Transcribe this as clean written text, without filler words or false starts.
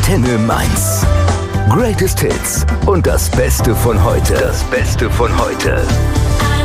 Antenne Mainz. Greatest Hits und das Beste von heute. Das Beste von heute.